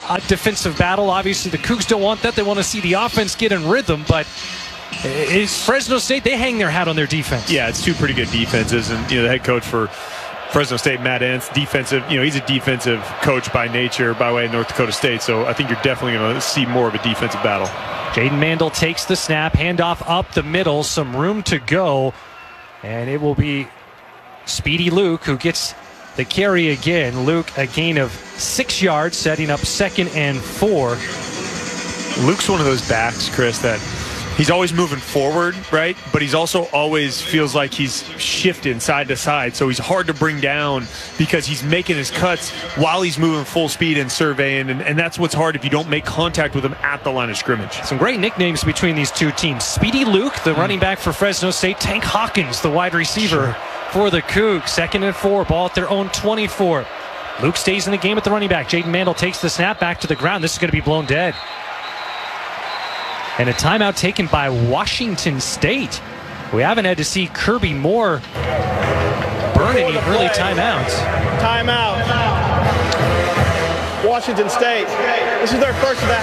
a defensive battle. Obviously, the Cougs don't want that. They want to see the offense get in rhythm, but it's Fresno State. They hang their hat on their defense. Yeah, it's two pretty good defenses, and the head coach for Fresno State, Matt Entz, defensive. He's a defensive coach by nature, by way of North Dakota State. So I think you're definitely going to see more of a defensive battle. Jaden Mandel takes the snap, handoff up the middle, some room to go, and it will be Speedy Luke who gets the carry again. Luke, a gain of 6 yards, setting up 2nd and 4. Luke's one of those backs, Chris, that he's always moving forward, right? But he's also always feels like he's shifting side to side. So he's hard to bring down because he's making his cuts while he's moving full speed and surveying. And that's what's hard if you don't make contact with him at the line of scrimmage. Some great nicknames between these two teams. Speedy Luke, the running back for Fresno State. Tank Hawkins, the wide receiver for the Cougs. 2nd and 4, ball at their own 24. Luke stays in the game at the running back. Jaden Mandel takes the snap back to the ground. This is going to be blown dead. And a timeout taken by Washington State. We haven't had to see Kirby Moore burn any early timeouts. Timeout. Washington State. This is their first of the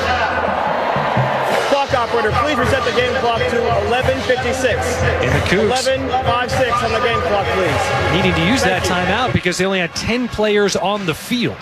half. Clock operator, please reset the game clock to 11:56. And the Cougs 11:56 on the game clock, please. needing to use that timeout because they only had 10 players on the field.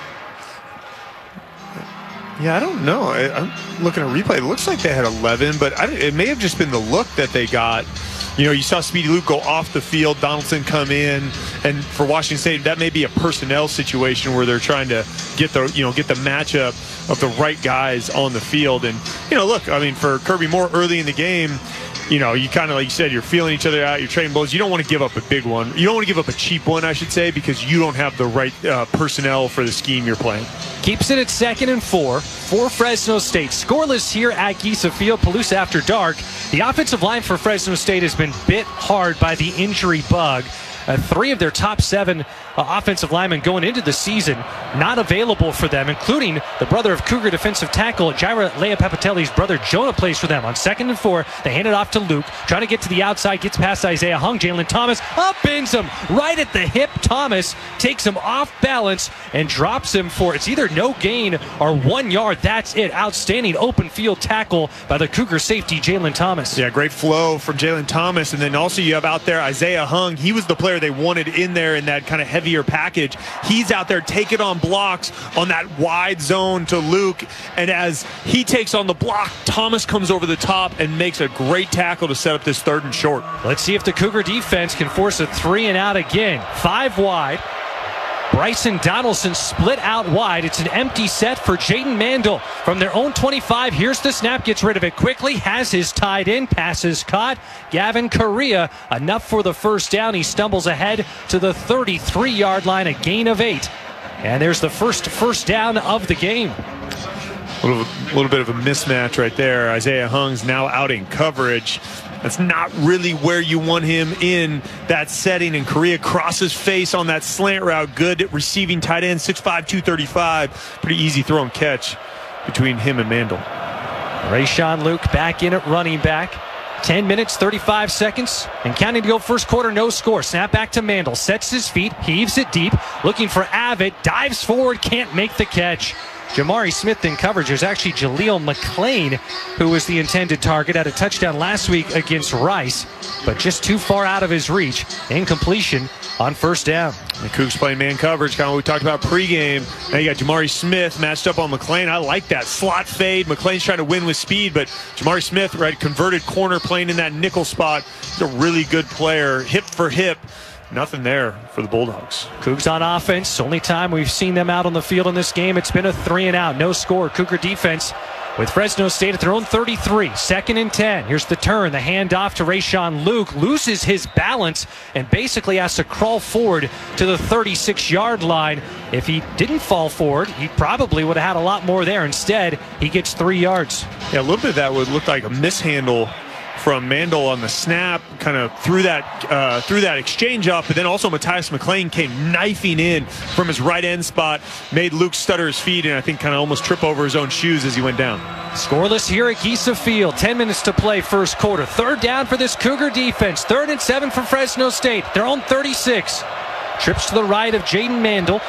Yeah, I don't know. I'm looking at replay. It looks like they had 11, but it may have just been the look that they got. You saw Speedy Luke go off the field, Donaldson come in, and for Washington State, that may be a personnel situation where they're trying to get the matchup of the right guys on the field. And look, I mean, for Kirby Moore early in the game, you kind of, like you said, you're feeling each other out, you're trading blows. You don't want to give up a big one. You don't want to give up a cheap one, I should say, because you don't have the right personnel for the scheme you're playing. Keeps it at 2nd and 4 for Fresno State. Scoreless here at Giesa Field, Palouse after dark. The offensive line for Fresno State has been bit hard by the injury bug. 3 of their top 7 offensive linemen going into the season not available for them, including the brother of Cougar defensive tackle Jaira Leapapatelli's brother Jonah plays for them. On 2nd and 4, they hand it off to Luke, trying to get to the outside, gets past Isaiah Hung. Jalen Thomas upends him right at the hip. Thomas takes him off balance and drops him for, it's either no gain or 1 yard. That's it. Outstanding open field tackle by the Cougar safety Jalen Thomas. Yeah, great flow from Jalen Thomas. And then also you have out there Isaiah Hung. He was the player they wanted in there in that kind of heavier package. He's out there taking on blocks on that wide zone to Luke, and as he takes on the block, Thomas comes over the top and makes a great tackle to set up this 3rd and short. Let's see if the Cougar defense can force a 3 and out again. 5 wide. Bryson Donaldson split out wide. It's an empty set for Jaden Mandel from their own 25. Here's the snap, gets rid of it quickly, has his tied in, passes caught. Gavin Correa, enough for the first down. He stumbles ahead to the 33-yard line, a gain of 8. And there's the first down of the game. A little bit of a mismatch right there. Isaiah Hung's now out in coverage. That's not really where you want him in that setting. And Correa crosses face on that slant route. Good receiving tight end, 6'5", 235. Pretty easy throw and catch between him and Mandel. Rayshawn Luke back in at running back. 10 minutes, 35 seconds, and counting to go first quarter, no score. Snap back to Mandel, sets his feet, heaves it deep, looking for Avid, dives forward, can't make the catch. Jamari Smith in coverage. There's actually Jaleel McClain, who was the intended target, had a touchdown last week against Rice, but just too far out of his reach. Incompletion on first down. The Cougs playing man coverage, kind of what we talked about pregame. Now you got Jamari Smith matched up on McClain. I like that slot fade. McClain's trying to win with speed, but Jamari Smith, right, converted corner, playing in that nickel spot. He's a really good player, hip for hip. Nothing there for the Bulldogs. Cougs on offense. Only time we've seen them out on the field in this game. It's been a 3 and out. No score. Cougar defense with Fresno State at their own 33. 2nd and 10. Here's the turn. The handoff to Rayshawn Luke. Loses his balance and basically has to crawl forward to the 36-yard line. If he didn't fall forward, he probably would have had a lot more there. Instead, he gets 3 yards. Yeah, a little bit of that would look like a mishandle from Mandel on the snap, kind of threw that exchange up, but then also Matthias McClain came knifing in from his right end spot, made Luke stutter his feet, and I think kind of almost trip over his own shoes as he went down. Scoreless here at Giesa Field. 10 minutes to play first quarter. 3rd down for this Cougar defense. 3rd and 7 for Fresno State. Their own 36. Trips to the right of Jaden Mandel.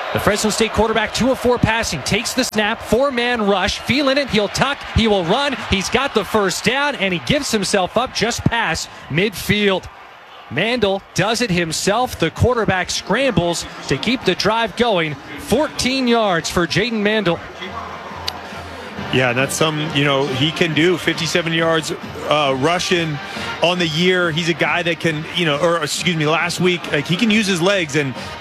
The Fresno State quarterback, 2 of 4 passing, takes the snap, 4-man rush, feeling it, he'll tuck, he will run, he's got the first down, and he gives himself up just past midfield. Mandel does it himself. The quarterback scrambles to keep the drive going. 14 yards for Jaden Mandel. Yeah, that's he can do 57 yards rushing on the year. He's a guy that can, last week, he can use his legs, and